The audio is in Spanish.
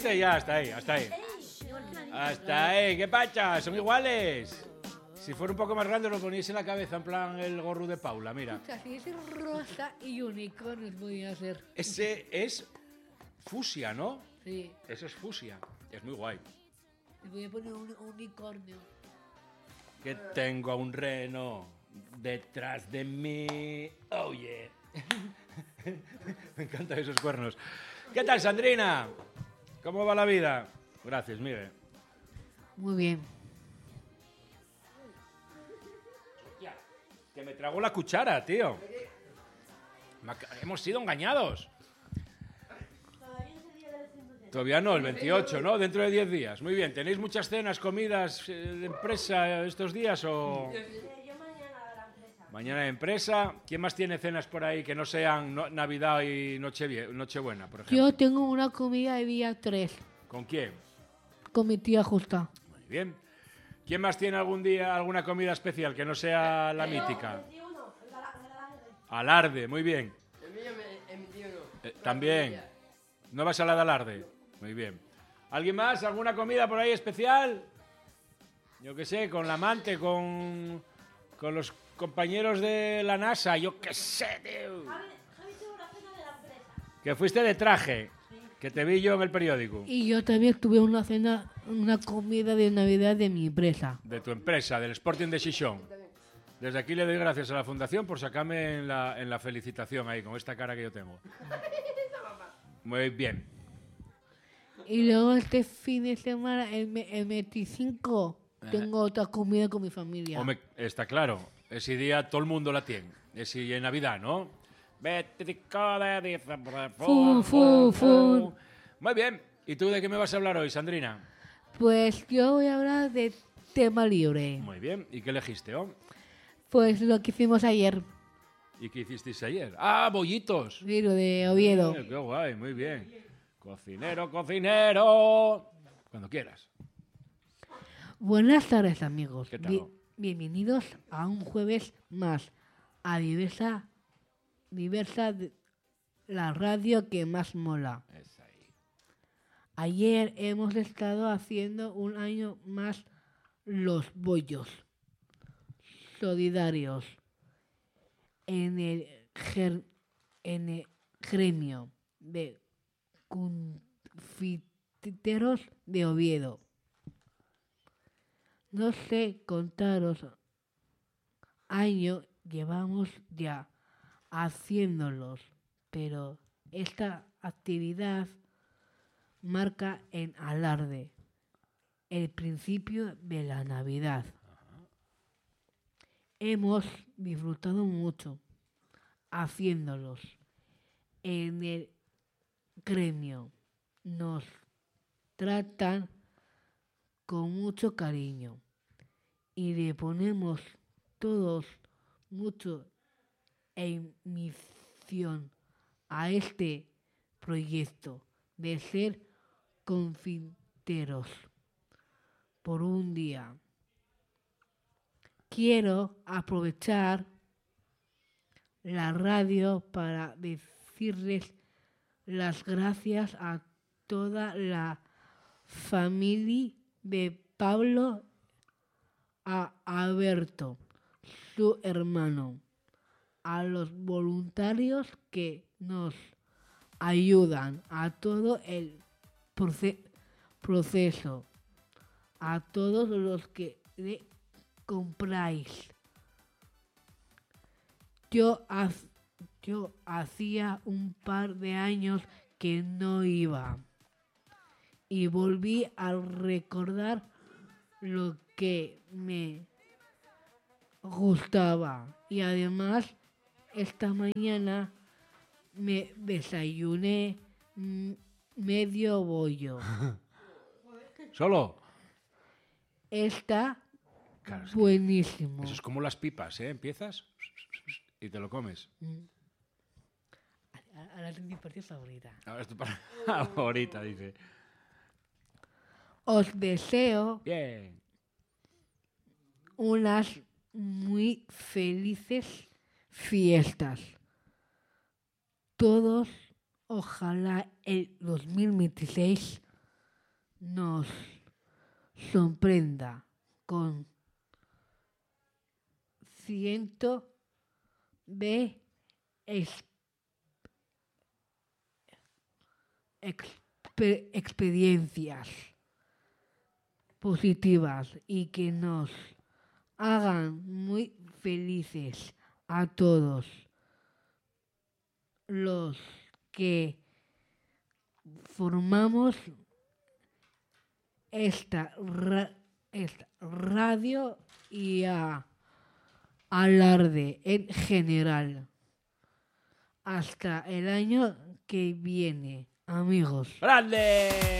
dijiste ya, hasta ahí. Hasta ahí, ¿qué pacha? Son iguales. Si fuera un poco más grande lo poníais en la cabeza, en plan el gorro de Paula, mira. Si es rosa y unicornios podía ser. Ese es fusia, ¿no? Sí. Eso es fusia. Es muy guay. Le voy a poner un unicornio. Que tengo a un reno detrás de mí. Oh, yeah. Me encantan esos cuernos. ¿Qué tal, Sandrina? ¿Cómo va la vida? Gracias, Miguel. Muy bien. Que me trago la cuchara, tío. Hemos sido engañados. Todavía no, el 28, ¿no? Dentro de 10 días. Muy bien. ¿Tenéis muchas cenas, comidas de empresa estos días o...? Yo mañana a la empresa. Mañana de empresa. ¿Quién más tiene cenas por ahí que no sean Navidad y Nochebuena, por ejemplo? Yo tengo una comida de día 3 ¿Con quién? con mi tía Justa. Muy bien. ¿Quién más tiene algún día alguna comida especial que no sea la mítica? 21, el alarde. Alarde, muy bien. El mío es mi tío no. También. ¿No vas a la de alarde? Muy bien. ¿Alguien más? ¿Alguna comida por ahí especial? Yo qué sé, con la amante, con los compañeros de la NASA, yo qué sé, tío. Javi tuvo una cena de la empresa. Que fuiste de traje, que te vi yo en el periódico. Y yo también tuve una cena, una comida de Navidad de mi empresa. De tu empresa, del Sporting de Xixón. Desde aquí le doy gracias a la Fundación por sacarme en la felicitación ahí, con esta cara que yo tengo. Muy bien. Y luego este fin de semana, el 25, tengo otra comida con mi familia. Home, está claro, ese día todo el mundo la tiene. Ese en Navidad, ¿no? Fun, fun, fun. Muy bien. ¿Y tú de qué me vas a hablar hoy, Sandrina? Pues yo voy a hablar de tema libre. Muy bien. ¿Y qué elegiste, oh? Pues lo que hicimos ayer, ¿Y qué hicisteis ayer? ¡Ah, bollitos! sí, lo de Oviedo. ¡Qué guay! Muy bien. Cocinero, cocinero. Cuando quieras. Buenas tardes, amigos. ¿Qué tal? Bienvenidos a un jueves más a diversa la radio que más mola. Es ahí. Ayer hemos estado haciendo un año más los bollos solidarios en el gremio de confiteros de Oviedo. No sé contaros años llevamos ya haciéndolos, pero esta actividad marca en alarde el principio de la Navidad. Hemos disfrutado mucho haciéndolos. En el gremio nos tratan con mucho cariño y le ponemos todos mucho emisión a este proyecto de ser confiteros por un día. Quiero aprovechar la radio para decirles las gracias a toda la familia de Pablo, a Alberto, su hermano, a los voluntarios que nos ayudan a todo el proceso, a todos los que le compráis. Yo hacía un par de años que no iba y volví a recordar lo que me gustaba. Y además, esta mañana me desayuné medio bollo. ¿Solo? Está Claro, es que buenísimo. eso es como las pipas, ¿eh? Empiezas y te lo comes. Ahora es mi parte favorita. Ahora es tu para ahorita, dice. Os deseo Bien. unas muy felices fiestas. Todos, ojalá el 2026 nos sorprenda con cientos de experiencias positivas y que nos hagan muy felices a todos los que formamos esta radio y a Alarde en general. Hasta el año que viene, amigos. ¡Grande!